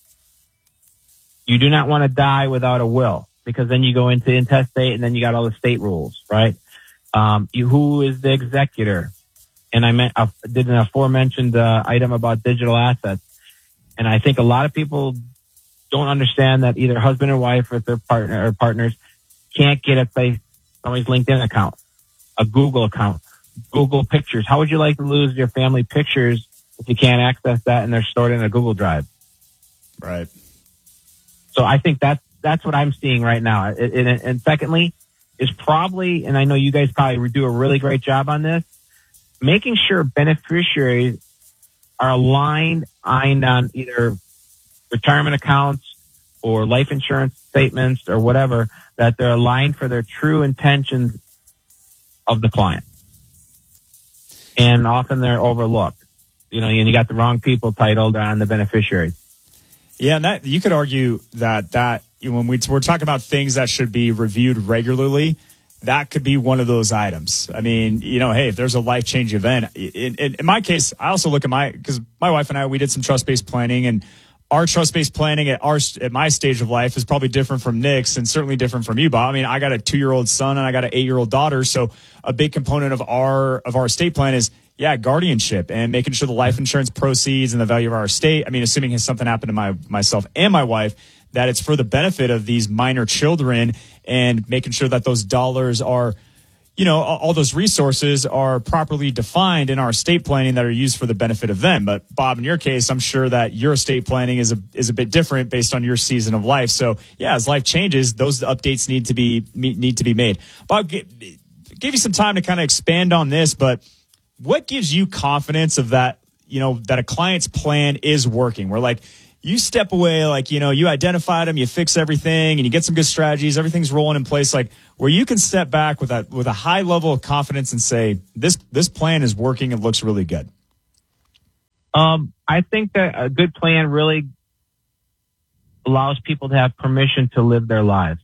[SPEAKER 1] You do not want to die without a will, because then you go into intestate and then you got all the state rules, right? Who is the executor? And I did an aforementioned item about digital assets. And I think a lot of people don't understand that either husband or wife or their partner or partners can't get somebody's LinkedIn account, a Google account, Google Pictures. How would you like to lose your family pictures if you can't access that and they're stored in a Google Drive?
[SPEAKER 2] Right.
[SPEAKER 1] So I think that's what I'm seeing right now. And secondly, is probably, and I know you guys probably do a really great job on this, making sure beneficiaries are aligned on either retirement accounts or life insurance statements or whatever, that they're aligned for their true intentions of the client. And often they're overlooked, and you got the wrong people titled on the beneficiaries.
[SPEAKER 2] Yeah, and that you could argue that when we're talking about things that should be reviewed regularly, that could be one of those items. I mean, hey, if there's a life-changing event, in my case, I also look at because my wife and I, we did some trust-based planning, and our trust-based planning at my stage of life is probably different from Nick's and certainly different from you, Bob. I mean, I got a 2-year-old son and I got an 8-year-old daughter. So a big component of our estate plan is, guardianship and making sure the life insurance proceeds and the value of our estate. I mean, assuming something happened to myself and my wife, that it's for the benefit of these minor children and making sure that those dollars are, all those resources are properly defined in our estate planning that are used for the benefit of them. But Bob, in your case, I'm sure that your estate planning is a bit different based on your season of life. So as life changes, those updates need to be made. Bob, give you some time to kind of expand on this, but what gives you confidence of that, that a client's plan is working? Where like you step away, like, you identified them, you fix everything and you get some good strategies, everything's rolling in place, like where you can step back with a high level of confidence and say, this plan is working. It looks really good.
[SPEAKER 1] I think that a good plan really allows people to have permission to live their lives.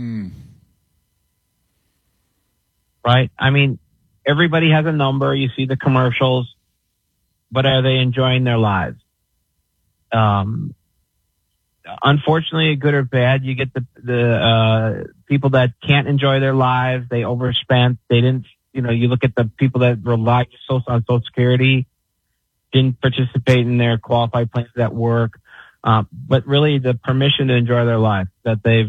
[SPEAKER 1] Right? I mean, everybody has a number. You see the commercials, but are they enjoying their lives? Unfortunately, good or bad, you get the people that can't enjoy their lives. They overspent. They didn't, you look at the people that rely on Social Security, didn't participate in their qualified plans at work. But really the permission to enjoy their life that they've,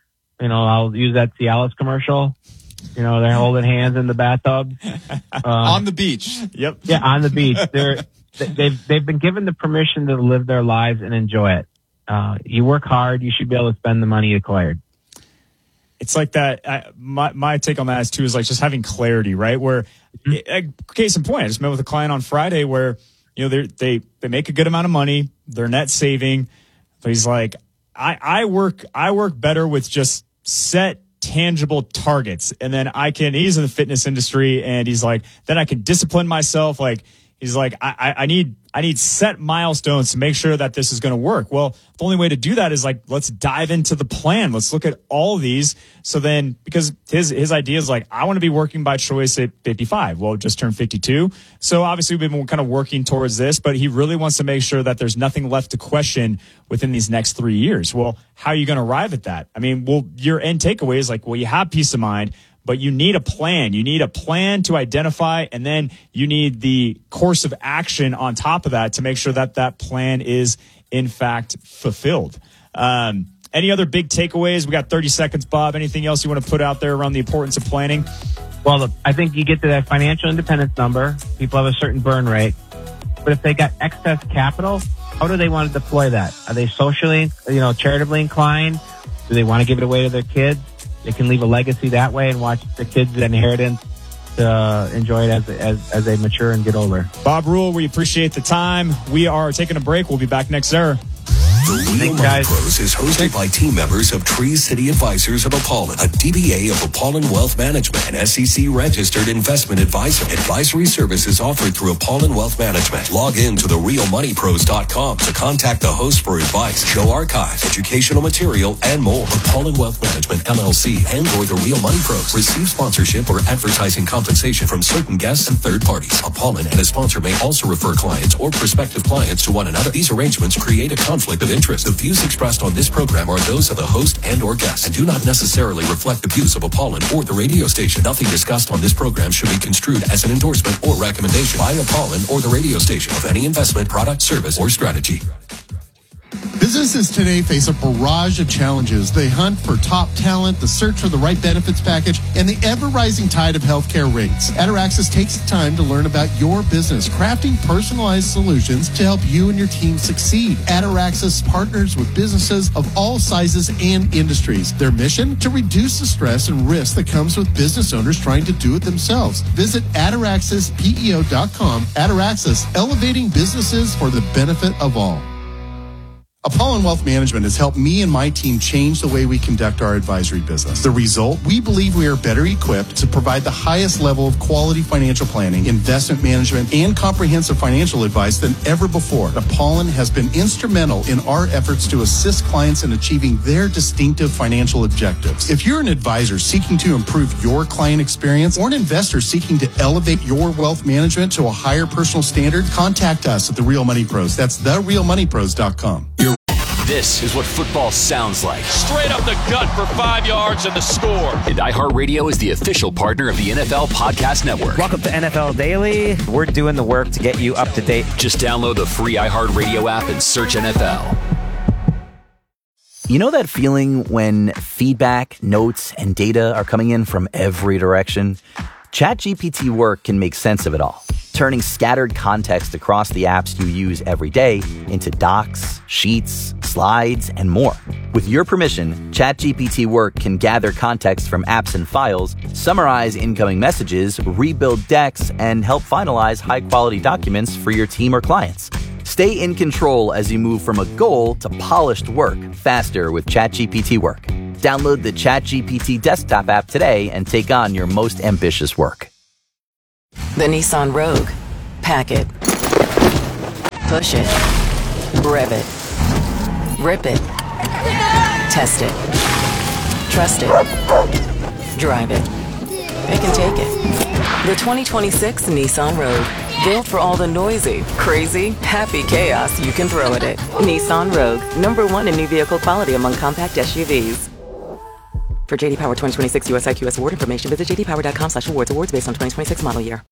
[SPEAKER 1] I'll use that Cialis commercial. They're holding hands in the bathtub.
[SPEAKER 13] On the beach.
[SPEAKER 2] Yep.
[SPEAKER 1] Yeah, on the beach. They've been given the permission to live their lives and enjoy it. You work hard, you should be able to spend the money you acquired.
[SPEAKER 2] It's like that. My take on that is too, is like just having clarity, right? Where, case in point, I just met with a client on Friday where, they make a good amount of money, they're net saving. But he's like, I work better with just set tangible targets. And then he's in the fitness industry and he's like, then I can discipline myself. Like, he's like, I need set milestones to make sure that this is going to work. Well, the only way to do that is like, let's dive into the plan. Let's look at all of these. So then, because his idea is like, I want to be working by choice at 55. Well, just turned 52. So obviously we've been kind of working towards this, but he really wants to make sure that there's nothing left to question within these next 3 years. Well, how are you going to arrive at that? I mean, your end takeaway is like, well, you have peace of mind, but you need a plan. You need a plan to identify, and then you need the course of action on top of that to make sure that that plan is, in fact, fulfilled. Any other big takeaways? We got 30 seconds, Bob. Anything else you want to put out there around the importance of planning?
[SPEAKER 1] Well, I think you get to that financial independence number. People have a certain burn rate. But if they got excess capital, how do they want to deploy that? Are they socially, charitably inclined? Do they want to give it away to their kids? They can leave a legacy that way and watch the kids' inheritance to enjoy it as they mature and get older.
[SPEAKER 2] Bob Rule, we appreciate the time. We are taking a break. We'll be back next hour.
[SPEAKER 21] The Real Money Pros is hosted by team members of Tree City Advisors of Apollon, a DBA of Apollon Wealth Management, an SEC-registered investment advisor. Advisory services offered through Apollon Wealth Management. Log in to therealmoneypros.com to contact the host for advice, show archives, educational material, and more. Apollon Wealth Management, LLC, and or The Real Money Pros receive sponsorship or advertising compensation from certain guests and third parties. Apollon and a sponsor may also refer clients or prospective clients to one another. These arrangements create a conflict of interest. The views expressed on this program are those of the host and or guest and do not necessarily reflect the views of Apollon or the radio station. Nothing discussed on this program should be construed as an endorsement or recommendation by Apollon or the radio station of any investment, product, service, or strategy.
[SPEAKER 3] Businesses today face a barrage of challenges. They hunt for top talent, the search for the right benefits package, and the ever-rising tide of healthcare rates. AdderAccess takes the time to learn about your business, crafting personalized solutions to help you and your team succeed. AdderAccess partners with businesses of all sizes and industries. Their mission? To reduce the stress and risk that comes with business owners trying to do it themselves. Visit AdderAccessPEO.com. AdderAccess, elevating businesses for the benefit of all. Apollon Wealth Management has helped me and my team change the way we conduct our advisory business. The result? We believe we are better equipped to provide the highest level of quality financial planning, investment management, and comprehensive financial advice than ever before. Apollon has been instrumental in our efforts to assist clients in achieving their distinctive financial objectives. If you're an advisor seeking to improve your client experience or an investor seeking to elevate your wealth management to a higher personal standard, contact us at The Real Money Pros. That's therealmoneypros.com.
[SPEAKER 12] This is what football sounds like.
[SPEAKER 15] Straight up the gut for 5 yards and the score.
[SPEAKER 12] And iHeartRadio is the official partner of the NFL Podcast Network.
[SPEAKER 16] Welcome to NFL Daily. We're doing the work to get you up to date.
[SPEAKER 12] Just download the free iHeartRadio app and search NFL.
[SPEAKER 6] You know that feeling when feedback, notes, and data are coming in from every direction? ChatGPT Work can make sense of it all, turning scattered context across the apps you use every day into docs, sheets, slides, and more. With your permission, ChatGPT Work can gather context from apps and files, summarize incoming messages, rebuild decks, and help finalize high-quality documents for your team or clients. Stay in control as you move from a goal to polished work faster with ChatGPT Work. Download the ChatGPT desktop app today and take on your most ambitious work.
[SPEAKER 11] The Nissan Rogue. Pack it. Push it. Rev it. Rip it. Test it. Trust it. Drive it. It can take it. The 2026 Nissan Rogue. Built for all the noisy, crazy, happy chaos you can throw at it. Nissan Rogue. #1 in new vehicle quality among compact SUVs. For JD Power 2026 US IQS award information, visit jdpower.com/awards. Awards based on 2026 model year.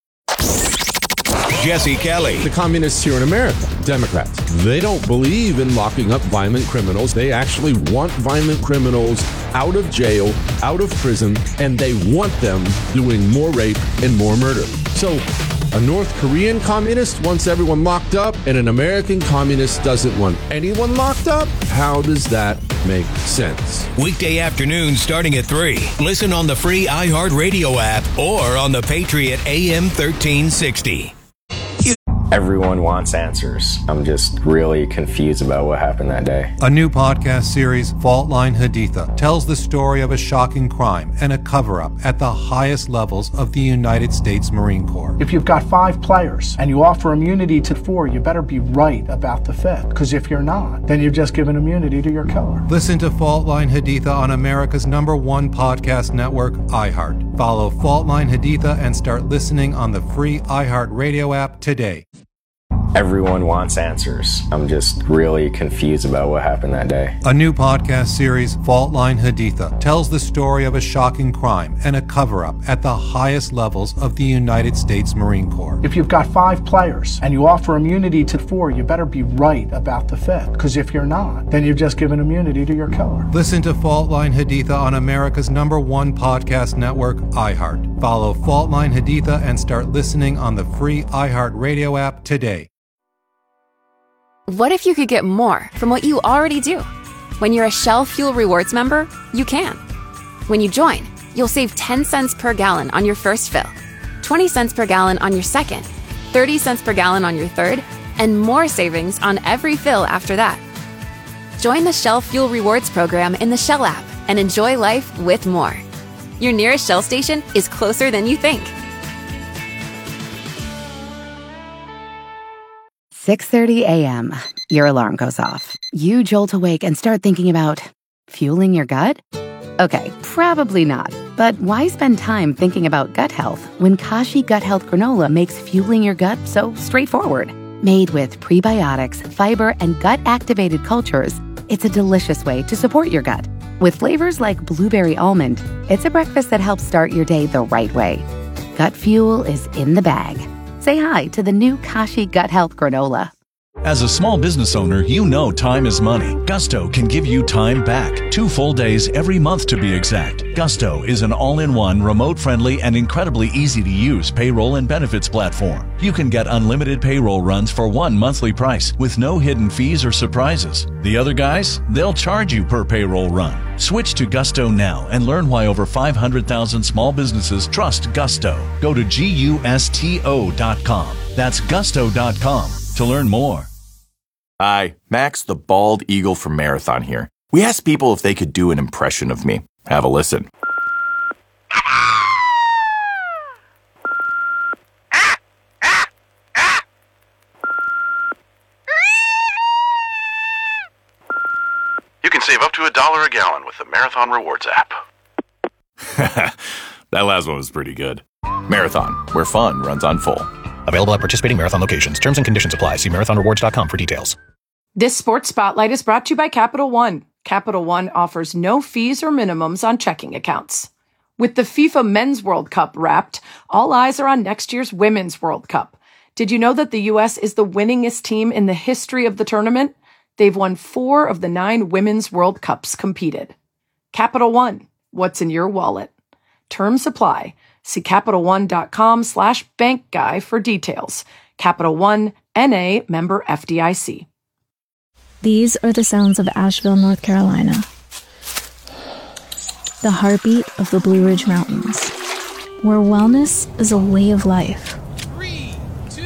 [SPEAKER 4] Jesse Kelly.
[SPEAKER 20] The communists here in America, Democrats, they don't believe in locking up violent criminals. They actually want violent criminals out of jail, out of prison, and they want them doing more rape and more murder. So a North Korean communist wants everyone locked up, and an American communist doesn't want anyone locked up? How does that make sense?
[SPEAKER 4] Weekday afternoons starting at 3. Listen on the free iHeartRadio app or on the Patriot AM 1360.
[SPEAKER 22] Everyone wants answers. I'm just really confused about what happened that day.
[SPEAKER 23] A new podcast series, Fault Line Haditha, tells the story of a shocking crime and a cover-up at the highest levels of the United States Marine Corps.
[SPEAKER 24] If you've got 5 players and you offer immunity to 4, you better be right about the 5th. Because if you're not, then you've just given immunity to your killer.
[SPEAKER 23] Listen to Fault Line Haditha on America's #1 podcast network, iHeart. Follow Fault Line Haditha and start listening on the free iHeartRadio app today.
[SPEAKER 22] Everyone wants answers. I'm just really confused about what happened that day.
[SPEAKER 23] A new podcast series, Fault Line Haditha, tells the story of a shocking crime and a cover-up at the highest levels of the United States Marine Corps.
[SPEAKER 24] If you've got 5 players and you offer immunity to 4, you better be right about the 5th. Because if you're not, then you've just given immunity to your killer.
[SPEAKER 23] Listen to Fault Line Haditha on America's #1 podcast network, iHeart. Follow Fault Line Haditha and start listening on the free iHeartRadio app today.
[SPEAKER 25] What if you could get more from what you already do? When you're a Shell Fuel Rewards member, you can. When you join, you'll save 10 cents per gallon on your first fill, 20 cents per gallon on your second, 30 cents per gallon on your third, and more savings on every fill after that. Join the Shell Fuel Rewards program in the Shell app and enjoy life with more. Your nearest Shell station is closer than you think.
[SPEAKER 18] 6:30 a.m. Your alarm goes off. You jolt awake and start thinking about fueling your gut? Okay, probably not. But why spend time thinking about gut health when Kashi Gut Health Granola makes fueling your gut so straightforward? Made with prebiotics, fiber, and gut-activated cultures, it's a delicious way to support your gut. With flavors like blueberry almond, it's a breakfast that helps start your day the right way. Gut fuel is in the bag. Say hi to the new Kashi Gut Health Granola.
[SPEAKER 26] As a small business owner, you know time is money. Gusto can give you time back. 2 full days every month to be exact. Gusto is an all-in-one, remote-friendly, and incredibly easy-to-use payroll and benefits platform. You can get unlimited payroll runs for one monthly price with no hidden fees or surprises. The other guys, they'll charge you per payroll run. Switch to Gusto now and learn why over 500,000 small businesses trust Gusto. Go to GUSTO.com. That's Gusto.com to learn more.
[SPEAKER 27] Hi, Max the Bald Eagle from Marathon here. We asked people if they could do an impression of me. Have a listen.
[SPEAKER 28] You can save up to $1 a gallon with the Marathon Rewards app.
[SPEAKER 27] That last one was pretty good. Marathon, where fun runs on full.
[SPEAKER 29] Available at participating Marathon locations. Terms and conditions apply. See marathonrewards.com for details.
[SPEAKER 5] This Sports Spotlight is brought to you by Capital One. Capital One offers no fees or minimums on checking accounts. With the FIFA Men's World Cup wrapped, all eyes are on next year's Women's World Cup. Did you know that the U.S. is the winningest team in the history of the tournament? They've won 4 of the 9 Women's World Cups competed. Capital One, what's in your wallet? Terms apply. See CapitalOne.com/bankguy for details. Capital One, N.A., member FDIC.
[SPEAKER 7] These are the sounds of Asheville, North Carolina. The heartbeat of the Blue Ridge Mountains, where wellness is a way of life.
[SPEAKER 8] 3, 2,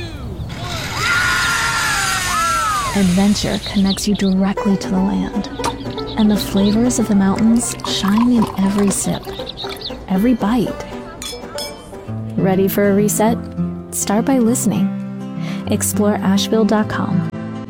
[SPEAKER 8] 1.
[SPEAKER 7] Adventure connects you directly to the land, and the flavors of the mountains shine in every sip, every bite. Ready for a reset? Start by listening. Explore Asheville.com.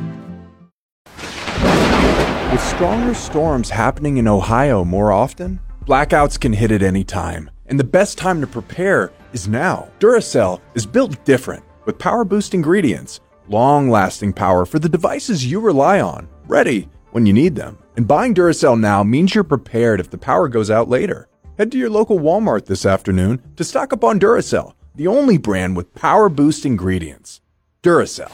[SPEAKER 9] With stronger storms happening in Ohio more often, blackouts can hit at any time, and the best time to prepare is now. Duracell is built different, with power-boost ingredients, long-lasting power for the devices you rely on, ready when you need them. And buying Duracell now means you're prepared if the power goes out later. Head to your local Walmart this afternoon to stock up on Duracell, the only brand with power-boost ingredients. Duracell.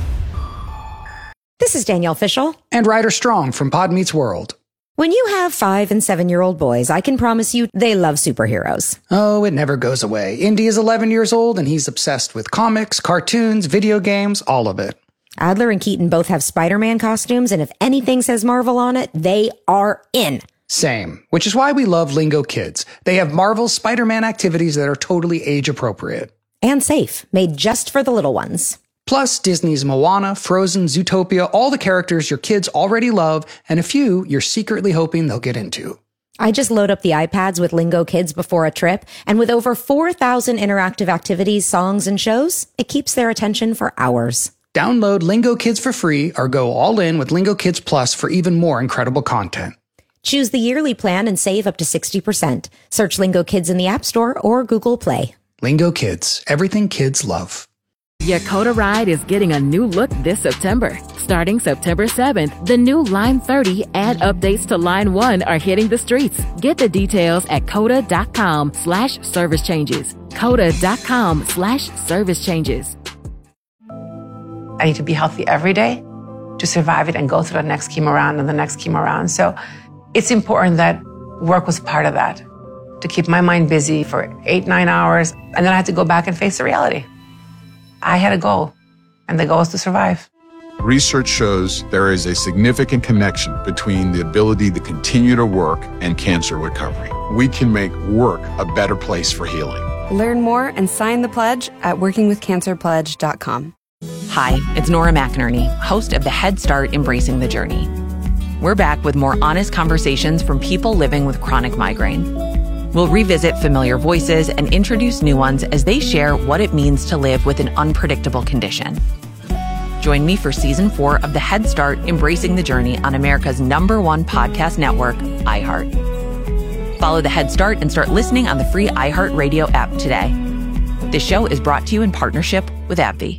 [SPEAKER 10] This is Danielle Fishel.
[SPEAKER 14] And Ryder Strong from Pod Meets World.
[SPEAKER 10] When you have 5- and 7-year-old boys, I can promise you they love superheroes.
[SPEAKER 14] Oh, it never goes away. Indy is 11 years old and he's obsessed with comics, cartoons, video games, all of it.
[SPEAKER 10] Adler and Keaton both have Spider-Man costumes, and if anything says Marvel on it, they are in.
[SPEAKER 14] Same, which is why we love Lingo Kids. They have Marvel's Spider-Man activities that are totally age appropriate.
[SPEAKER 10] And safe, made just for the little ones.
[SPEAKER 14] Plus, Disney's Moana, Frozen, Zootopia, all the characters your kids already love, and a few you're secretly hoping they'll get into.
[SPEAKER 10] I just load up the iPads with Lingo Kids before a trip, and with over 4,000 interactive activities, songs, and shows, it keeps their attention for hours.
[SPEAKER 14] Download Lingo Kids for free or go all in with Lingo Kids Plus for even more incredible content.
[SPEAKER 10] Choose the yearly plan and save up to 60%. Search Lingo Kids in the App Store or Google Play.
[SPEAKER 14] Lingo Kids, everything kids love.
[SPEAKER 17] Yakota Ride is getting a new look this September. Starting September 7th, the new Line 30 and updates to Line 1 are hitting the streets. Get the details at coda.com/service changes. coda.com/service changes.
[SPEAKER 19] I need to be healthy every day to survive it and go through the next chemo round and the next chemo round. So it's important that work was part of that, to keep my mind busy for 8-9 hours. And then I had to go back and face the reality. I had a goal, and the goal is to survive.
[SPEAKER 29] Research shows there is a significant connection between the ability to continue to work and cancer recovery. We can make work a better place for healing.
[SPEAKER 30] Learn more and sign the pledge at workingwithcancerpledge.com.
[SPEAKER 11] Hi, it's Nora McInerney, host of the Head Start Embracing the Journey. We're back with more honest conversations from people living with chronic migraine. We'll revisit familiar voices and introduce new ones as they share what it means to live with an unpredictable condition. Join me for Season 4 of the Head Start Embracing the Journey on America's #1 podcast network, iHeart. Follow the Head Start and start listening on the free iHeartRadio app today. This show is brought to you in partnership with AbbVie.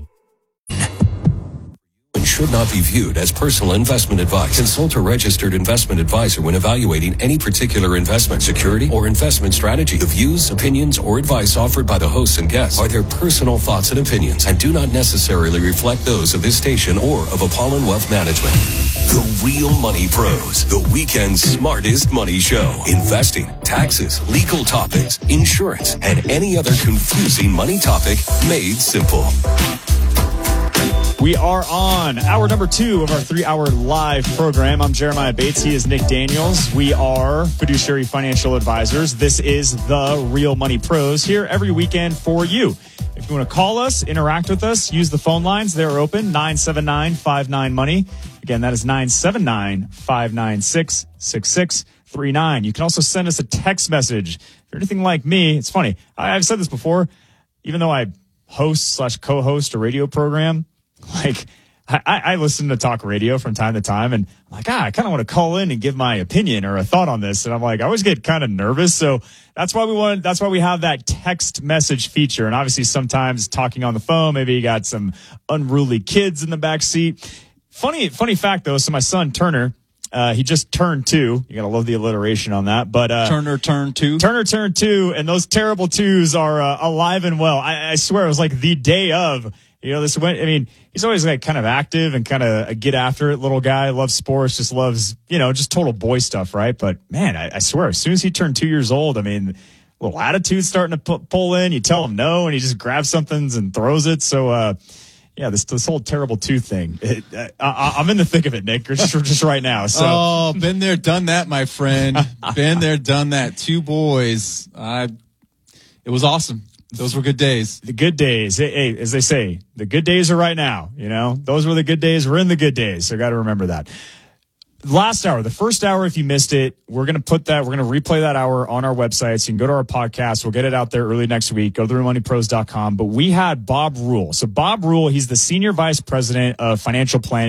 [SPEAKER 21] Should not be viewed as personal investment advice. Consult a registered investment advisor when evaluating any particular investment security or investment strategy. The views, opinions, or advice offered by the hosts and guests are their personal thoughts and opinions and do not necessarily reflect those of this station or of Apollon Wealth Management. The Real Money Pros, the weekend's smartest money show. Investing, taxes, legal topics, insurance, and any other confusing money topic made simple.
[SPEAKER 2] We are on hour number 2 of our 3-hour live program. I'm Jeremiah Bates. He is Nick Daniels. We are fiduciary financial advisors. This is the Real Money Pros, here every weekend for you. If you want to call us, interact with us, use the phone lines. They're open, 979-59-MONEY. Again, that is 979-596-6639. You can also send us a text message. If you're anything like me, it's funny. I've said this before, even though I host/co-host a radio program, like, I listen to talk radio from time to time, and I'm like, I kind of want to call in and give my opinion or a thought on this. And I'm like, I always get kind of nervous. So that's why we have that text message feature. And obviously sometimes talking on the phone, maybe you got some unruly kids in the back seat. Funny fact, though. So my son, Turner, he just turned 2. You got to love the alliteration on that. But
[SPEAKER 1] Turner turned 2?
[SPEAKER 2] Turner turned 2, and those terrible 2s are alive and well. I swear it was like the day of. This went. I mean, he's always like kind of active and kind of a get after it little guy. Loves sports, just loves, just total boy stuff, right? But man, I swear, as soon as he turned 2 years old, I mean, little attitude starting to pull in. You tell him no, and he just grabs something and throws it. So, this whole terrible 2 thing. I'm in the thick of it, Nick. Just right now. So,
[SPEAKER 1] been there, done that, my friend. Been there, done that. 2 boys. It was awesome. Those were good days.
[SPEAKER 2] The good days. Hey, as they say, the good days are right now. Those were the good days. We're in the good days. So got to remember that. Last hour, the first hour, if you missed it, we're going to replay that hour on our website. So you can go to our podcast. We'll get it out there early next week. Go to therealmoneypros.com. But we had Bob Rule. So Bob Rule, he's the Senior Vice President of Financial Planning